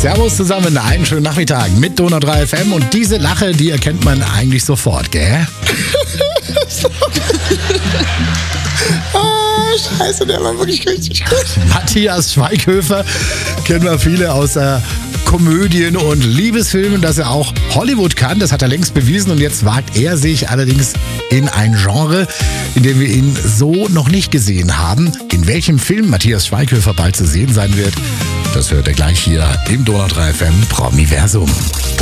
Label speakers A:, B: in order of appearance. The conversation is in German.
A: Servus zusammen, einen schönen Nachmittag mit Donau 3 FM und diese Lache, die erkennt man eigentlich sofort, gell?
B: Scheiße, der war wirklich richtig gut.
A: Matthias Schweighöfer kennen wir viele aus Komödien und Liebesfilmen, dass er auch Hollywood kann. Das hat er längst bewiesen und jetzt wagt er sich allerdings in ein Genre, in dem wir ihn so noch nicht gesehen haben. In welchem Film Matthias Schweighöfer bald zu sehen sein wird, das hört ihr gleich hier im Donau 3 FM Promiversum.